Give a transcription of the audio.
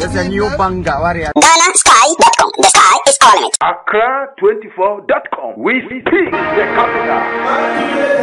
That's a new banger warrior. GhanaSky.com. The sky is our limit. Accra24.com. We speak the capital.